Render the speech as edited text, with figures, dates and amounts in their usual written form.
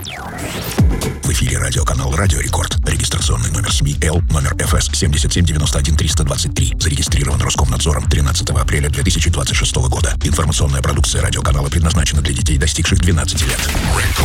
В эфире радиоканал «Радио Рекорд». Регистрационный номер СМИ Л, номер ФС 7791-323. Зарегистрирован Роскомнадзором 13 апреля 2026 года. Информационная продукция радиоканала предназначена для детей, достигших 12 лет.